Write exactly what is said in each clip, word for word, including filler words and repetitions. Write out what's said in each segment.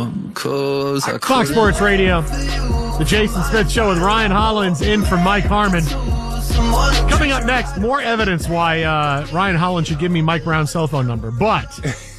Cause I Fox Sports Radio, the Jason Smith Show with Ryan Hollins in for Mike Harmon. Coming up next, more evidence why uh, Ryan Hollins should give me Mike Brown's cell phone number. But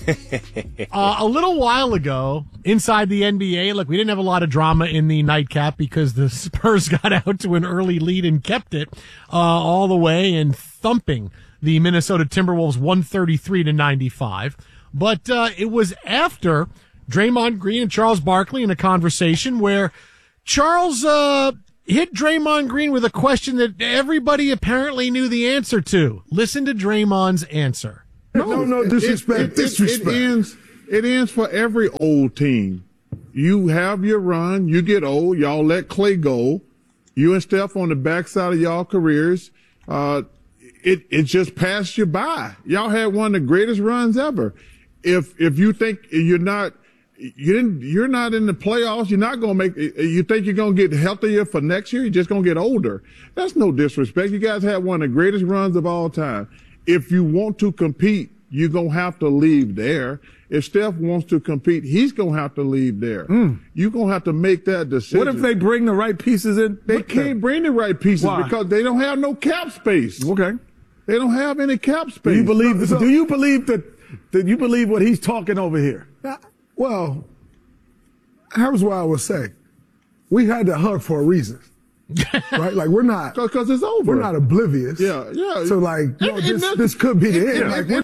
uh, a little while ago, inside the N B A, look, we didn't have a lot of drama in the nightcap because the Spurs got out to an early lead and kept it uh, all the way and thumping the Minnesota Timberwolves one thirty-three to ninety-five. But uh, it was after Draymond Green and Charles Barkley in a conversation where Charles uh, hit Draymond Green with a question that everybody apparently knew the answer to. Listen to Draymond's answer. No, no, no disrespect. It, it, disrespect. It, it, ends, it ends for every old team. You have your run. You get old. Y'all let Clay go. You and Steph on the backside of y'all careers. Uh, it, it just passed you by. Y'all had one of the greatest runs ever. If, if you think you're not, you didn't, you're not in the playoffs, you're not going to make, you think you're going to get healthier for next year, you're just going to get older. That's no disrespect. You guys had one of the greatest runs of all time. If you want to compete, you're going to have to leave there. If Steph wants to compete, he's going to have to leave there. Mm. You're going to have to make that decision. What if they bring the right pieces in? They can't them? bring the right pieces Why? because they don't have no cap space. Okay. They don't have any cap space. Do you believe, so, do you believe that, that you believe what he's talking over here? Well, here's what I would say. We had to hug for a reason. Right? Like, we're not. Because it's over. We're not oblivious. Yeah, yeah. So, like, you know, this, this could be the end. Yeah, like, we're,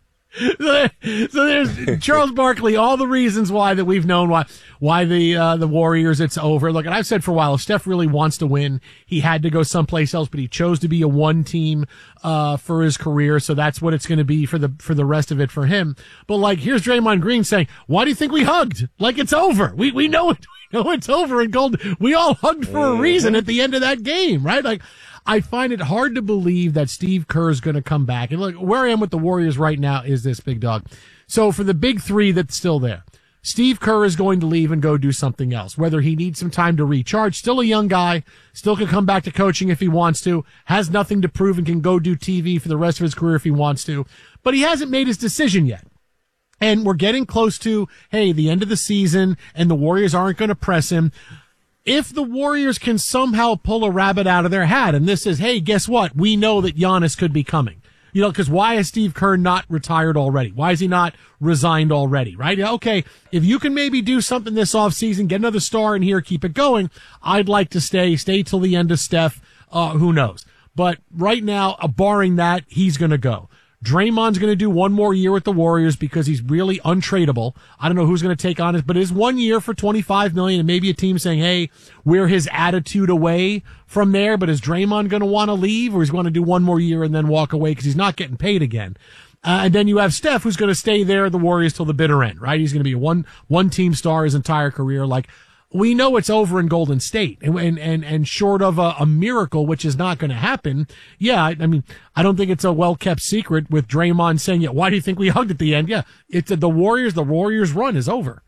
So there's Charles Barkley, all the reasons why that we've known why, why the, uh, the Warriors, it's over. Look, and I've said for a while, if Steph really wants to win, he had to go someplace else, but he chose to be a one team, uh, for his career. So that's what it's going to be for the, for the rest of it for him. But like, here's Draymond Green saying, why do you think we hugged? Like, it's over. We, we know it. We know it's over in Golden. We all hugged for a reason at the end of that game, right? Like, I find it hard to believe that Steve Kerr is going to come back. And look, where I am with the Warriors right now is this, big dog. So for the big three that's still there, Steve Kerr is going to leave and go do something else, whether he needs some time to recharge. Still a young guy, still can come back to coaching if he wants to, has nothing to prove and can go do T V for the rest of his career if he wants to. But he hasn't made his decision yet. And we're getting close to, hey, the end of the season, and the Warriors aren't going to press him. If the Warriors can somehow pull a rabbit out of their hat, and this is, hey, guess what? We know that Giannis could be coming. You know, because why is Steve Kerr not retired already? Why is he not resigned already, right? Okay, if you can maybe do something this offseason, get another star in here, keep it going, I'd like to stay, stay till the end of Steph, uh, who knows. But right now, uh, barring that, he's going to go. Draymond's going to do one more year with the Warriors because he's really untradeable. I don't know who's going to take on it, but it's one year for twenty-five million dollars and maybe a team saying, hey, we're his attitude away from there. But is Draymond going to want to leave, or he's going to do one more year and then walk away because he's not getting paid again? Uh, and then you have Steph, who's going to stay there at the Warriors till the bitter end, right? He's going to be a one, one team star his entire career. Like, we know it's over in Golden State, and and and, and short of a, a miracle, which is not going to happen. Yeah, I, I mean, I don't think it's a well kept secret with Draymond saying, "Yeah, why do you think we hugged at the end?" Yeah, it's the Warriors. The Warriors' run is over.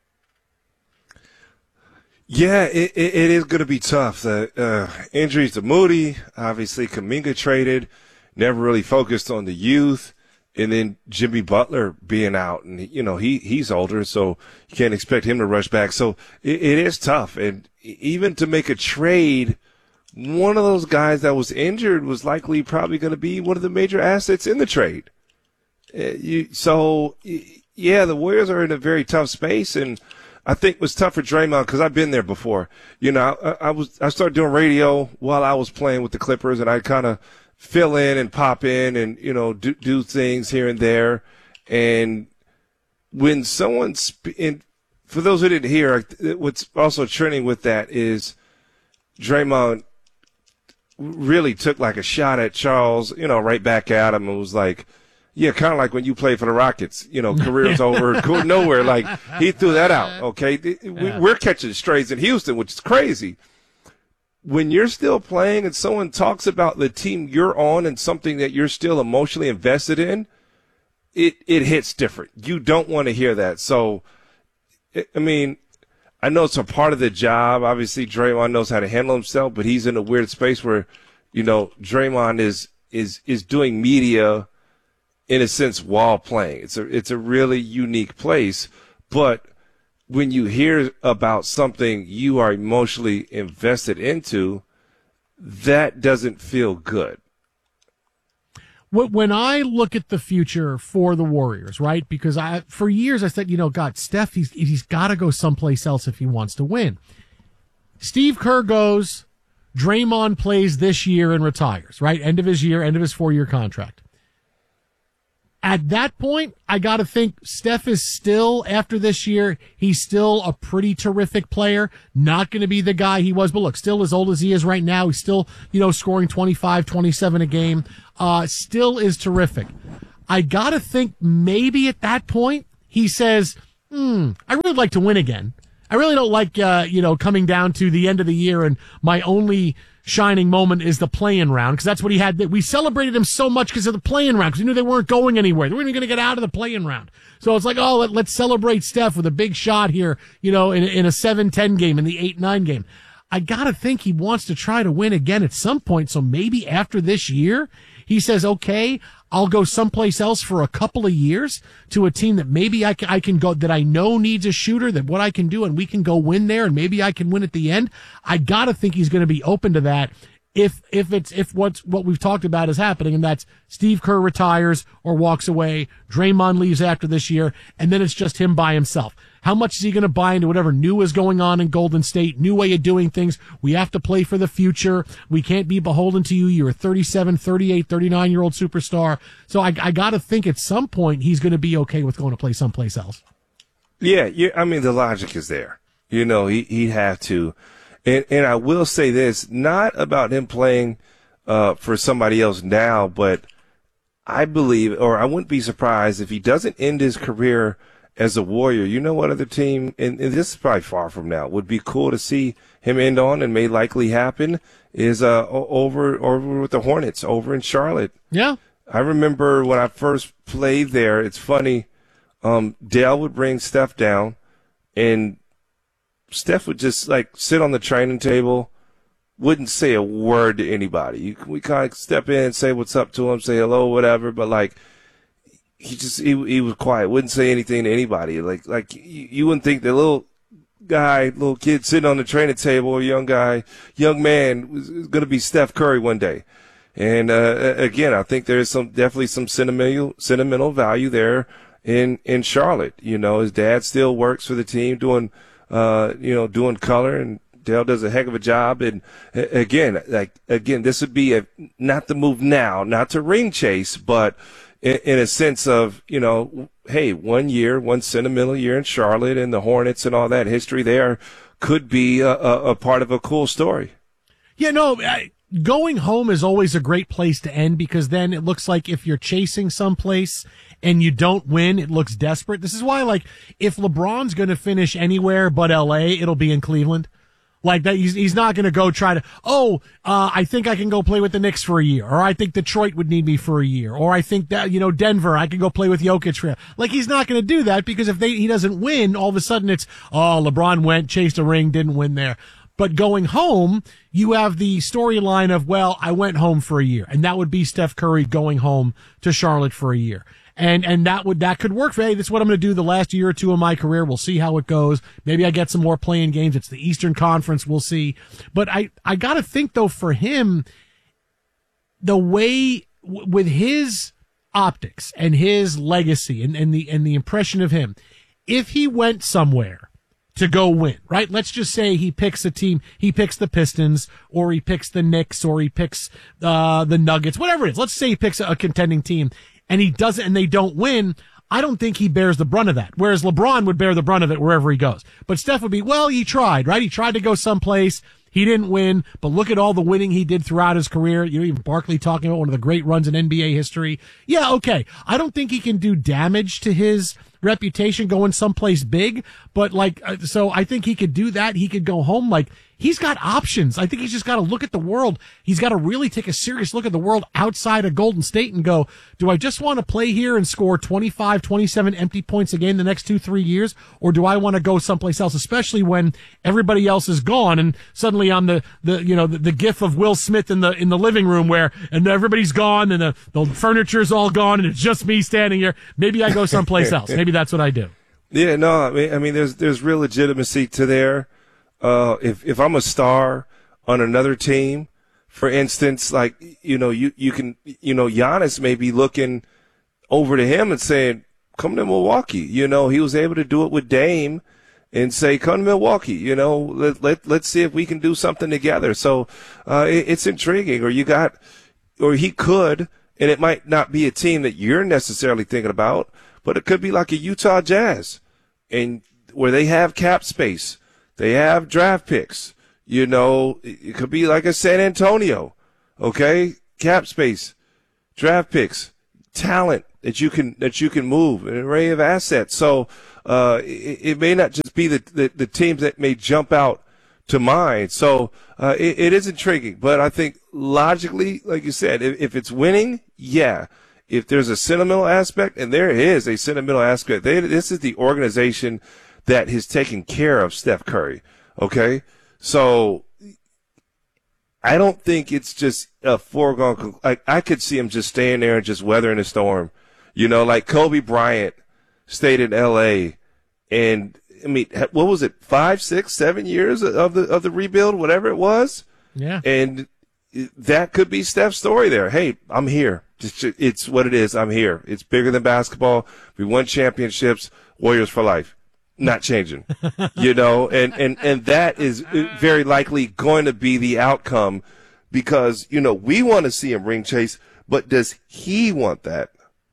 Yeah, it it, it is going to be tough. The uh, injuries to Moody, obviously Kuminga traded, never really focused on the youth. And then Jimmy Butler being out, and you know he he's older, so you can't expect him to rush back. So it, it is tough, and even to make a trade, one of those guys that was injured was likely probably going to be one of the major assets in the trade. Uh, you, so yeah, the Warriors are in a very tough space, and I think it was tough for Draymond because I've been there before. You know, I, I was I started doing radio while I was playing with the Clippers, and I kind of fill in and pop in and, you know, do, do things here and there. And when someone, sp- and for those who didn't hear, what's also trending with that is Draymond really took like a shot at Charles, you know, right back at him and was like, yeah, kind of like when you played for the Rockets, you know, career's over, go nowhere. Like, he threw that out, okay? We, we're catching strays in Houston, which is crazy. When you're still playing and someone talks about the team you're on and something that you're still emotionally invested in, it, it hits different. You don't want to hear that. So, I mean, I know it's a part of the job. Obviously, Draymond knows how to handle himself, but he's in a weird space where, you know, Draymond is, is, is doing media in a sense while playing. It's a, it's a really unique place, but when you hear about something you are emotionally invested into, that doesn't feel good. When I look at the future for the Warriors, right? Because I, for years I said, you know, God, Steph, he's, he's got to go someplace else if he wants to win. Steve Kerr goes, Draymond plays this year and retires, right? End of his year, end of his four-year contract. At that point, I got to think Steph is still, after this year, he's still a pretty terrific player. Not going to be the guy he was, but look, still as old as he is right now, he's still, you know, scoring twenty-five, twenty-seven a game. Uh, still is terrific. I got to think maybe at that point, he says, hmm, I really like to win again. I really don't like, uh, you know, coming down to the end of the year and my only shining moment is the play-in round, because that's what he had. We celebrated him so much because of the play-in round, because we knew they weren't going anywhere. They weren't even going to get out of the play-in round. So it's like, oh, let, let's celebrate Steph with a big shot here, you know, in, in a seven ten game, in the eight nine game. I got to think he wants to try to win again at some point. So maybe after this year, he says, okay, I'll go someplace else for a couple of years to a team that maybe I can, I can go, that I know needs a shooter, that what I can do, and we can go win there, and maybe I can win at the end. I gotta think he's going to be open to that if, if it's, if what's, what we've talked about is happening, and that's Steve Kerr retires or walks away, Draymond leaves after this year, and then it's just him by himself. How much is he going to buy into whatever new is going on in Golden State, new way of doing things? We have to play for the future. We can't be beholden to you. You're a thirty-seven, thirty-eight, thirty-nine-year-old superstar. So I, I got to think at some point he's going to be okay with going to play someplace else. Yeah, yeah. I mean, the logic is there. You know, he, he'd have to. And, and I will say this, not about him playing uh, for somebody else now, but I believe, or I wouldn't be surprised if he doesn't end his career as a Warrior. You know what other team, and, and this is probably far from now, would be cool to see him end on, and may likely happen, is uh over over with the Hornets over in Charlotte. Yeah. I remember when I first played there, it's funny, um, Dale would bring Steph down, and Steph would just, like, sit on the training table, wouldn't say a word to anybody. You, we kind of step in, say what's up to him, say hello, whatever, but, like, he just, he, he was quiet, wouldn't say anything to anybody. Like, like you, you wouldn't think the little guy, little kid sitting on the training table, or young guy, young man was, was going to be Steph Curry one day. And, uh, again, I think there's some, definitely some sentimental, sentimental value there in, in Charlotte. You know, his dad still works for the team doing, uh, you know, doing color, and Dale does a heck of a job. And again, like, again, this would be a, not the move now, not to ring chase, but in, in a sense of, you know, hey, one year, one sentimental year in Charlotte, and the Hornets and all that history there could be a, a, a part of a cool story. Yeah, no, I, going home is always a great place to end, because then it looks like if you're chasing someplace and you don't win, it looks desperate. This is why, like, if LeBron's going to finish anywhere but L A, it'll be in Cleveland. Like that, he's, he's not going to go try to, oh, uh, I think I can go play with the Knicks for a year, or I think Detroit would need me for a year, or I think that, you know, Denver, I could go play with Jokic for, like, he's not going to do that, because if they, he doesn't win, all of a sudden it's, oh, LeBron went, chased a ring, didn't win there. But going home, you have the storyline of, well, I went home for a year, and that would be Steph Curry going home to Charlotte for a year. And, and that would, that could work for, hey, this is what I'm going to do the last year or two of my career. We'll see how it goes. Maybe I get some more playing games. It's the Eastern Conference. We'll see. But I, I got to think, though, for him, the way w- with his optics and his legacy and, and the, and the impression of him, if he went somewhere to go win, right? Let's just say he picks a team, he picks the Pistons, or he picks the Knicks, or he picks, uh, the Nuggets, whatever it is. Let's say he picks a, a contending team, and he doesn't, and they don't win. I don't think he bears the brunt of that. Whereas LeBron would bear the brunt of it wherever he goes. But Steph would be, well, he tried, right? He tried to go someplace. He didn't win, but look at all the winning he did throughout his career. You know, even Barkley talking about one of the great runs in N B A history. Yeah, okay. I don't think he can do damage to his reputation going someplace big, but like, uh, so I think he could do that. He could go home. Like, he's got options. I think he's just got to look at the world. He's got to really take a serious look at the world outside of Golden State and go, do I just want to play here and score twenty-five, twenty-seven empty points a game the next two, three years? Or do I want to go someplace else, especially when everybody else is gone and suddenly I'm the, the, you know, the, the gif of Will Smith in the, in the living room where, and everybody's gone and the, the furniture's all gone and it's just me standing here. Maybe I go someplace else. Maybe that's what I do. Yeah, no, I mean, I mean, there's there's real legitimacy to there. Uh, if if I'm a star on another team, for instance, like you know, you you can you know, Giannis may be looking over to him and saying, "Come to Milwaukee." You know, he was able to do it with Dame and say, "Come to Milwaukee." You know, let let let's see if we can do something together. So uh, it, it's intriguing. Or you got, or he could, and it might not be a team that you're necessarily thinking about. But it could be like a Utah Jazz, and where they have cap space, they have draft picks. You know, it could be like a San Antonio, okay? Cap space, draft picks, talent that you can that you can move, an array of assets. So uh, it, it may not just be the, the the teams that may jump out to mind. So uh, it, it is intriguing, but I think logically, like you said, if, if it's winning, yeah. If there's a sentimental aspect, and there is a sentimental aspect, they, this is the organization that has taken care of Steph Curry, okay? So I don't think it's just a foregone. Like, I could see him just staying there and just weathering the storm. You know, like Kobe Bryant stayed in L A, and, I mean, what was it, five, six, seven years of the of the rebuild, whatever it was? Yeah. And that could be Steph's story there. Hey, I'm here. It's, it's what it is. I'm here. It's bigger than basketball. We won championships. Warriors for life. Not changing. You know, and, and, and that is very likely going to be the outcome because, you know, we want to see him ring chase, but does he want that?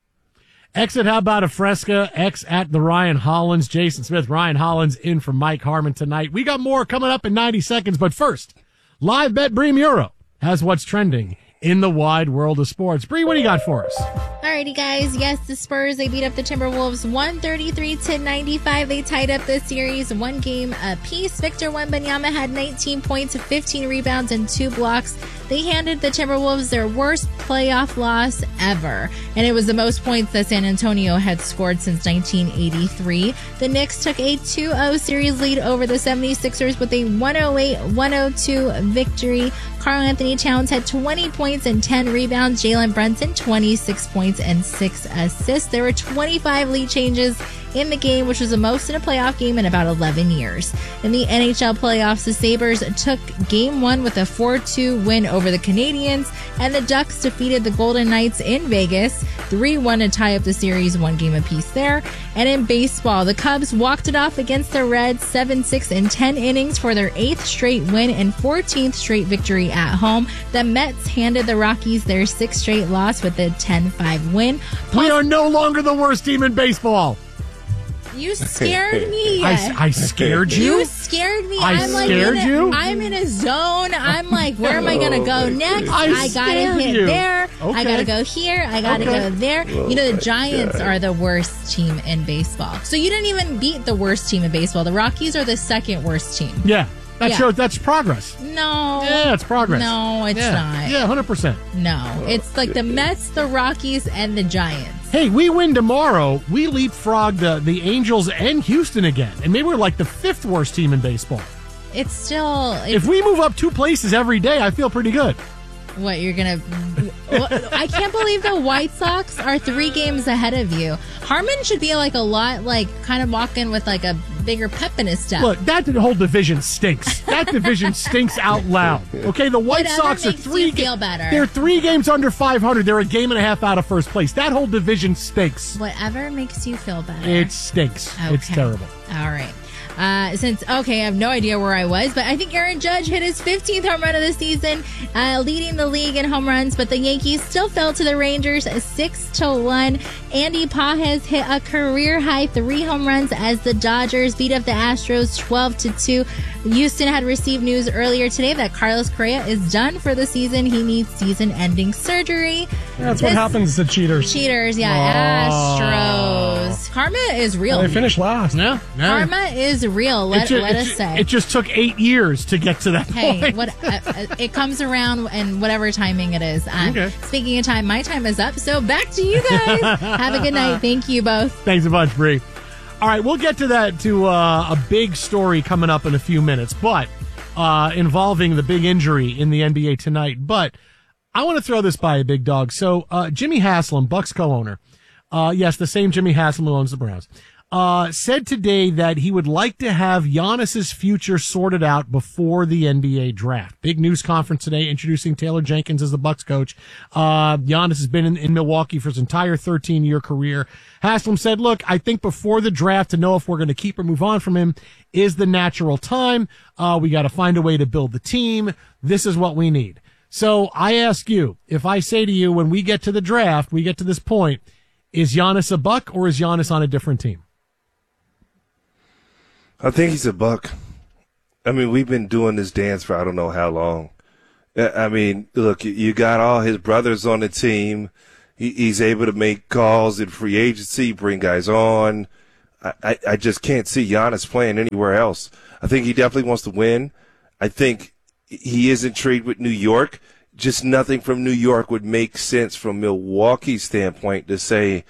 Exit, how about a Fresca? X at the Ryan Hollins. Jason Smith, Ryan Hollins in for Mike Harmon tonight. We got more coming up in ninety seconds, but first, Live Bet Bream Euro has what's trending in the wide world of sports. Bree, what do you got for us? Alrighty, guys. Yes, the Spurs, they beat up the Timberwolves one thirty-three to ninety-five. They tied up the series one game apiece. Victor Wembanyama had nineteen points, fifteen rebounds, and two blocks. They handed the Timberwolves their worst playoff loss ever, and it was the most points that San Antonio had scored since nineteen eighty-three. The Knicks took a two oh series lead over the seventy-sixers with a one oh eight one oh two victory. Karl Anthony Towns had twenty points and ten rebounds. Jalen Brunson, twenty-six points and six assists. There were twenty-five lead changes in the game, which was the most in a playoff game in about eleven years. In the N H L playoffs, the Sabres took game one with a four two win over the Canadiens, and the Ducks defeated the Golden Knights in Vegas three one to tie up the series, one game apiece there. And in baseball, the Cubs walked it off against the Reds seven six in ten innings for their eighth straight win and fourteenth straight victory at home. The Mets handed the Rockies their sixth straight loss with a ten five win. Plus, we are no longer the worst team in baseball. You scared me. I, I scared you? You scared me. I I'm like scared in a, you? I'm in a zone. I'm like, where am I going to go next? I I, gotta scared hit you. there. Okay. I gotta go here. I gotta Okay. go there. You know, the Giants are the worst team in baseball. So you didn't even beat the worst team in baseball. The Rockies are the second worst team. Yeah. That Yeah. shows that's progress. No. Yeah, it's progress. No, it's yeah. not. Yeah, one hundred percent. No. It's like the Mets, the Rockies, and the Giants. Hey, we win tomorrow. We leapfrog the, the Angels and Houston again. And maybe we're like the fifth worst team in baseball. It's still... It's, If we move up two places every day, I feel pretty good. What, you're going to... I can't believe the White Sox are three games ahead of you. Harmon should be like a lot, like, kind of walking with like a bigger pep in his step. Look, that whole division stinks. That division stinks out loud. Okay, the White Whatever Sox are makes three you feel better. They're three games under five hundred. They're a game and a half out of first place. That whole division stinks. Whatever makes you feel better. It stinks. It's Okay. terrible. All right. Uh, since, okay, I have no idea where I was, but I think Aaron Judge hit his fifteenth home run of the season, uh, leading the league in home runs, but the Yankees still fell to the Rangers six to one. Andy Pages hit a career-high three home runs as the Dodgers beat up the Astros twelve to two. Houston had received news earlier today that Carlos Correa is done for the season. He needs season-ending surgery. That's what This- happens to cheaters. Cheaters, yeah, Astros. Karma is real. They finished last. Yeah. yeah. Karma is real. Let, It ju- let it us ju- say. It just took eight years to get to that Hey, point. what uh, uh, it comes around and whatever timing it is. Um, Okay. Speaking of time, my time is up. So back to you guys. Have a good night. Thank you both. Thanks a bunch, Bree. All right, we'll get to that, to uh, a big story coming up in a few minutes, but uh, involving the big injury in the N B A tonight. But I want to throw this by a big dog. So uh, Jimmy Haslam, Bucks co-owner, uh, yes, the same Jimmy Haslam who owns the Browns, uh, said today that he would like to have Giannis's future sorted out before the N B A draft. Big news conference today introducing Taylor Jenkins as the Bucks coach. Uh, Giannis has been in, in Milwaukee for his entire thirteen-year career. Haslam said, look, I think before the draft to know if we're going to keep or move on from him is the natural time. Uh, we got to find a way to build the team. This is what we need. So I ask you, if I say to you, when we get to the draft, we get to this point, is Giannis a Buck or is Giannis on a different team? I think he's a Buck. I mean, we've been doing this dance for I don't know how long. I mean, look, you got all his brothers on the team. He's able to make calls in free agency, bring guys on. I, I just can't see Giannis playing anywhere else. I think he definitely wants to win. I think he is intrigued with New York. Just nothing from New York would make sense from Milwaukee's standpoint to say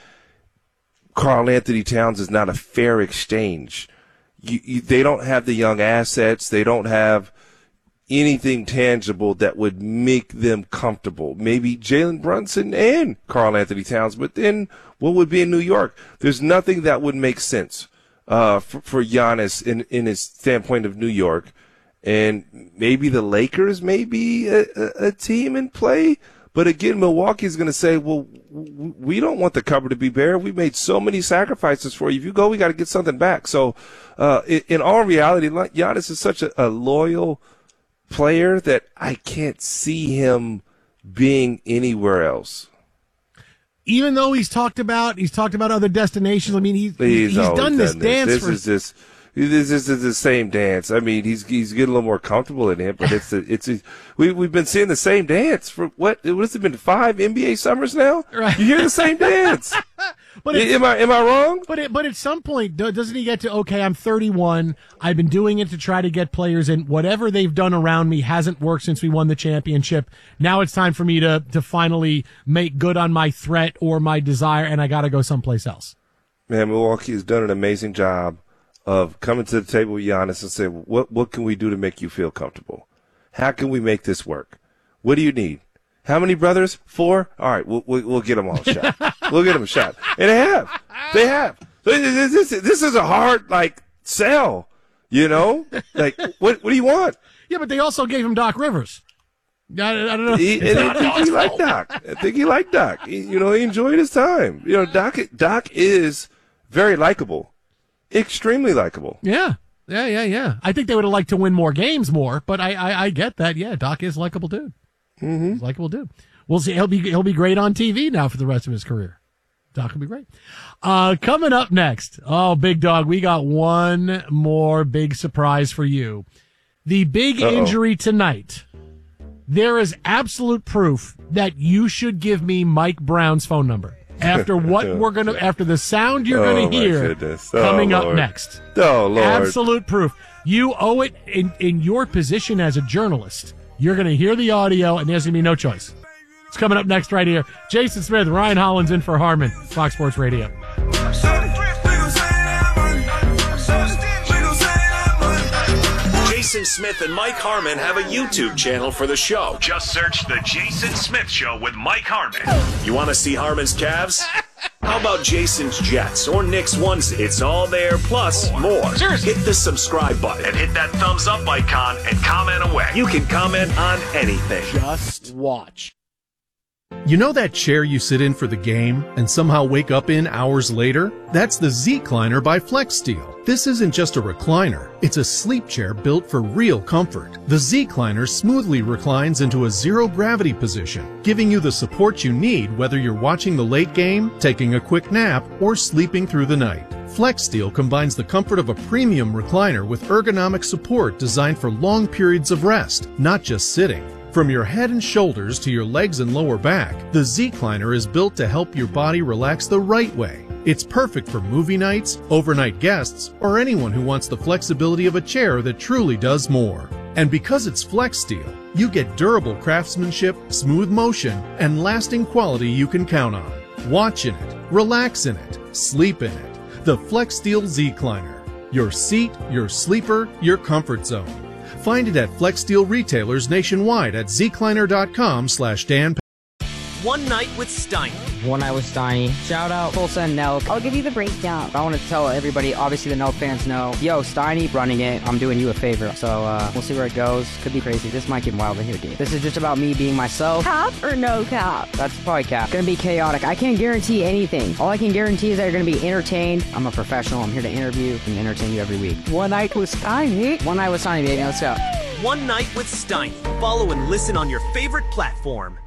Karl Anthony Towns is not a fair exchange. You, you, they don't have the young assets. They don't have anything tangible that would make them comfortable. Maybe Jalen Brunson and Karl Anthony Towns, but then what would be in New York? There's nothing that would make sense uh, for, for Giannis in, in his standpoint of New York. And maybe the Lakers may be a, a, a team in play. But again, Milwaukee's going to say, well, we don't want the cover to be bare. We made so many sacrifices for you. If you go, we got to get something back. So uh, in, in all reality, Giannis is such a, a loyal player that I can't see him being anywhere else. Even though he's talked about, he's talked about other destinations. I mean, he, he's, he's done, done this dance. This for... is just, this is the same dance. I mean, he's he's getting a little more comfortable in it, but it's a, it's a, we we've been seeing the same dance for what? What has it been? Five N B A summers now. Right. You hear the same dance. But am I am I wrong? But it, but at some point, doesn't he get to, okay, I'm thirty-one. I've been doing it to try to get players in. Whatever they've done around me hasn't worked since we won the championship. Now it's time for me to to finally make good on my threat or my desire, and I got to go someplace else. Man, Milwaukee has done an amazing job of coming to the table with Giannis and saying, what what can we do to make you feel comfortable? How can we make this work? What do you need? How many brothers? Four? All right, we'll, we'll, we'll get them all a shot. We'll get them a shot. And they have. They have. This, this, this is a hard, like, sell, you know? Like, what what do you want? Yeah, but they also gave him Doc Rivers. I, I don't know. He, and I think he liked Doc. I think he liked Doc. He, you know, he enjoyed his time. You know, Doc Doc is very likable. Extremely likable. Yeah. Yeah, yeah, yeah. I think they would have liked to win more games more, but I I, I get that. Yeah, Doc is a likable dude. Mm-hmm. He's a likable dude. We'll see. He'll be he'll be great on T V now for the rest of his career. Doc will be great. Uh, coming up next. Oh, Big Dog, we got one more big surprise for you. The big Uh-oh. injury tonight. There is absolute proof that you should give me Mike Brown's phone number. After what we're gonna, after the sound you're oh, gonna hear oh, coming Lord. up next. Oh, Lord. Absolute proof. You owe it in, in your position as a journalist. You're gonna hear the audio and there's gonna be no choice. It's coming up next right here. Jason Smith, Ryan Hollins in for Harmon, Fox Sports Radio. Jason Smith and Mike Harmon have a YouTube channel for the show. Just search The Jason Smith Show with Mike Harmon. You want to see Harmon's calves? How about Jason's Jets or Nick's onesie? It's all there, plus more. Seriously. Hit the subscribe button and hit that thumbs up icon and comment away. You can comment on anything. Just watch. You know that chair you sit in for the game and somehow wake up in hours later? That's the Z-Cliner by FlexSteel. This isn't just a recliner. It's a sleep chair built for real comfort. The Z-Cliner smoothly reclines into a zero-gravity position, giving you the support you need whether you're watching the late game, taking a quick nap, or sleeping through the night. FlexSteel combines the comfort of a premium recliner with ergonomic support designed for long periods of rest, not just sitting. From your head and shoulders to your legs and lower back, the Z-Cliner is built to help your body relax the right way. It's perfect for movie nights, overnight guests, or anyone who wants the flexibility of a chair that truly does more. And because it's FlexSteel, you get durable craftsmanship, smooth motion, and lasting quality you can count on. Watch in it, relax in it, sleep in it. The FlexSteel Z-Cliner. Your seat, your sleeper, your comfort zone. Find it at FlexSteel retailers nationwide at zcliner dot com slash Dan. One Night with Steiner. One Night with Steiny. Shout out Tulsa and Nelk. I'll give you the breakdown. I want to tell everybody, obviously the Nelk fans know, yo, Steiny running it, I'm doing you a favor. So uh, we'll see where it goes. Could be crazy. This might get wild in here, dude. This is just about me being myself. Cap or no cap? That's probably cap. Gonna be chaotic. I can't guarantee anything. All I can guarantee is that you're gonna be entertained. I'm a professional. I'm here to interview and entertain you every week. One Night with Steiny. One Night with Steiny, baby. Let's go. One Night with Steiny. Follow and listen on your favorite platform.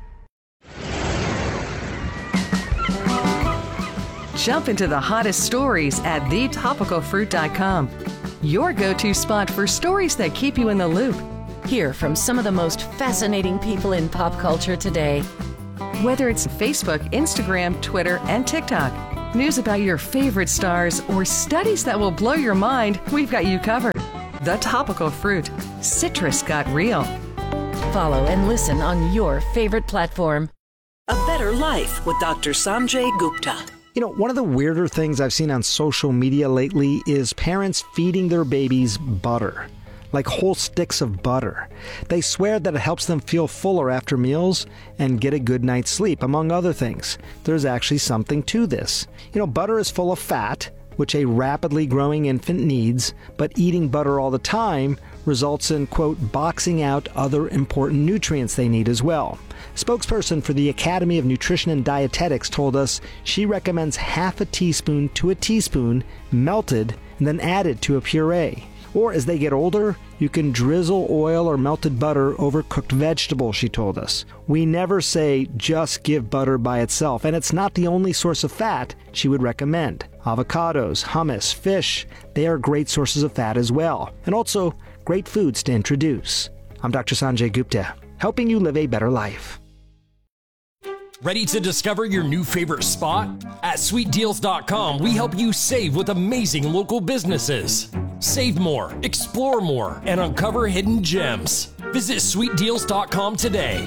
Jump into the hottest stories at the topical fruit dot com. Your go-to spot for stories that keep you in the loop. Hear from some of the most fascinating people in pop culture today. Whether it's Facebook, Instagram, Twitter, and TikTok, news about your favorite stars, or studies that will blow your mind, we've got you covered. The Topical Fruit. Citrus got real. Follow and listen on your favorite platform. A Better Life with Doctor Sanjay Gupta. You know, one of the weirder things I've seen on social media lately is parents feeding their babies butter, like whole sticks of butter. They swear that it helps them feel fuller after meals and get a good night's sleep, among other things. There's actually something to this. You know, butter is full of fat, which a rapidly growing infant needs, but eating butter all the time results in, quote, boxing out other important nutrients they need as well. Spokesperson for the Academy of Nutrition and Dietetics told us she recommends half a teaspoon to a teaspoon melted and then added to a puree. Or as they get older, you can drizzle oil or melted butter over cooked vegetables, she told us. We never say just give butter by itself, and it's not the only source of fat she would recommend. Avocados, hummus, fish, they are great sources of fat as well, and also great foods to introduce. I'm Doctor Sanjay Gupta, helping you live a better life. Ready to discover your new favorite spot? At sweet deals dot com, we help you save with amazing local businesses. Save more, explore more, and uncover hidden gems. Visit sweet deals dot com today.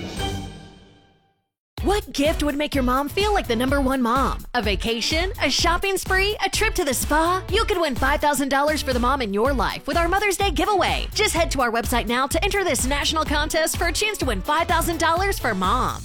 What gift would make your mom feel like the number one mom? A vacation? A shopping spree? A trip to the spa? You could win five thousand dollars for the mom in your life with our Mother's Day giveaway. Just head to our website now to enter this national contest for a chance to win five thousand dollars for mom.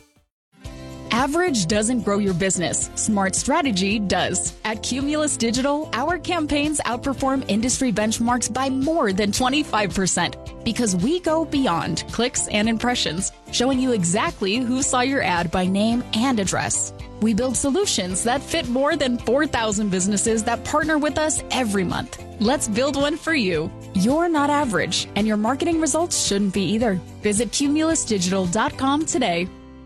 Average doesn't grow your business. Smart strategy does. At Cumulus Digital, our campaigns outperform industry benchmarks by more than twenty-five percent because we go beyond clicks and impressions, showing you exactly who saw your ad by name and address. We build solutions that fit more than four thousand businesses that partner with us every month. Let's build one for you. You're not average, and your marketing results shouldn't be either. Visit cumulus digital dot com today.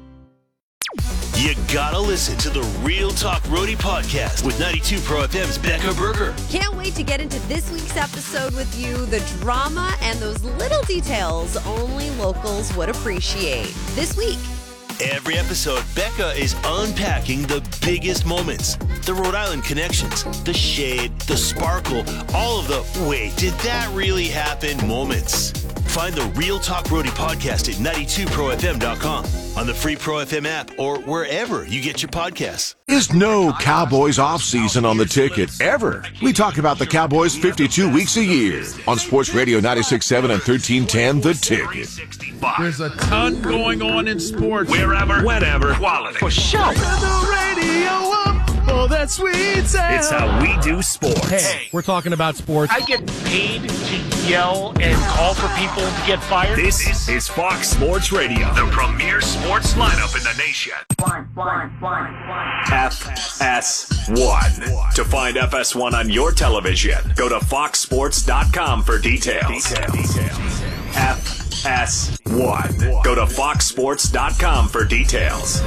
You gotta listen to the Real Talk Roadie podcast with ninety-two Pro F M's Becca Berger. Can't wait to get into this week's episode with you. The drama and those little details only locals would appreciate. This week. Every episode, Becca is unpacking the biggest moments. The Rhode Island connections, the shade, the sparkle, all of the wait, did that really happen moments. Find the Real Talk Roadie podcast at ninety-two pro f m dot com, on the free Pro F M app, or wherever you get your podcasts. There's no Cowboys off-season on the ticket, ever. We talk about the Cowboys fifty-two weeks a year on Sports Radio ninety-six point seven and thirteen ten The Ticket. There's a ton going on in sports. Wherever, whenever, quality. For sure. Turn the radio up for that sweet sound. It's how we do sports. Hey, we're talking about sports. I get paid to yell and call for people to get fired. This is Fox Sports Radio, the premier sports lineup in the nation. One, one, one, one. F S one. To find F S one on your television, go to fox sports dot com for details. Details. F S one. Go to fox sports dot com for details.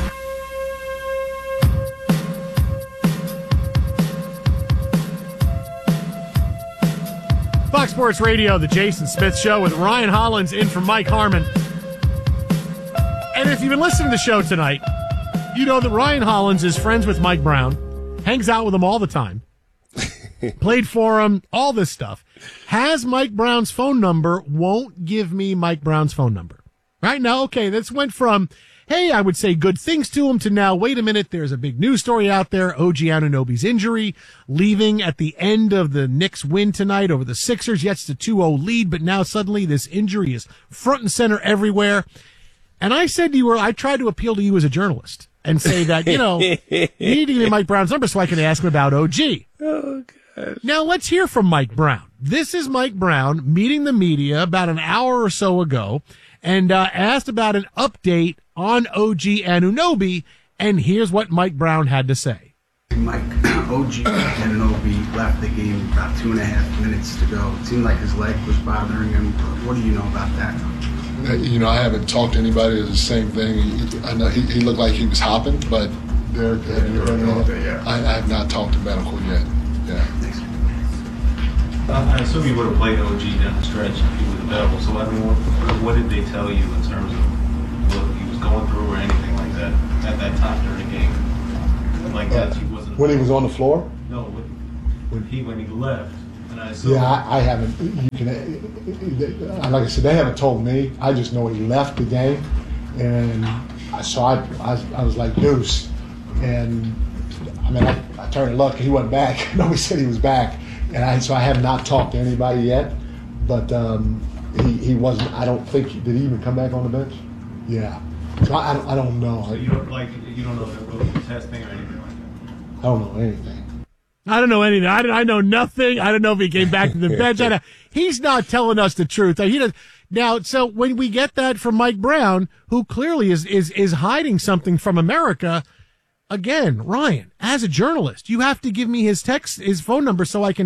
Fox Sports Radio, the Jason Smith Show with Ryan Hollins in for Mike Harmon. And if you've been listening to the show tonight, you know that Ryan Hollins is friends with Mike Brown, hangs out with him all the time, played for him, all this stuff. Has Mike Brown's phone number, won't give me Mike Brown's phone number. Right now, okay, this went from, hey, I would say good things to him, to now, wait a minute, there's a big news story out there, O G Anunoby's injury, leaving at the end of the Knicks win tonight over the Sixers. Yes, it's a two oh lead, but now suddenly this injury is front and center everywhere. And I said to you, I tried to appeal to you as a journalist. and say that, you know, you need to give me Mike Brown's number so I can ask him about O G. Oh, gosh. Now let's hear from Mike Brown. This is Mike Brown meeting the media about an hour or so ago and uh, asked about an update on O G Anunoby, and here's what Mike Brown had to say. Mike, O G Anunoby left the game about two and a half minutes to go. It seemed like his leg was bothering him. What do you know about that? You know, I haven't talked to anybody. It's the same thing. He, I know he, he looked like he was hopping, but Derek, have you heard of that? I, I have not talked to medical yet. Yeah. Thanks. Uh, I assume you would have played O G down the stretch if he was available. So, I mean, what, what did they tell you in terms of what he was going through or anything like that at that time during the game? Like that, he wasn't. When he was on the floor? No, when, when he when he left. And I assume yeah, I, I haven't. You can, like I said, they haven't told me. I just know he left the game, and I saw. I, I, I was like deuce, and I mean, I, I turned to look. He wasn't back. Nobody said he was back, and I so I have not talked to anybody yet. But um, he he wasn't. I don't think did he even come back on the bench? Yeah. So I, I don't. I don't know. So you don't like you don't know if they're really testing or anything like that. I don't know anything. I don't know anything. I, I know nothing. I don't know if he came back to the bench. I don't, he's not telling us the truth. He does now. So when we get that from Mike Brown, who clearly is is is hiding something from America, again, Ryan, as a journalist, you have to give me his text, his phone number, so I can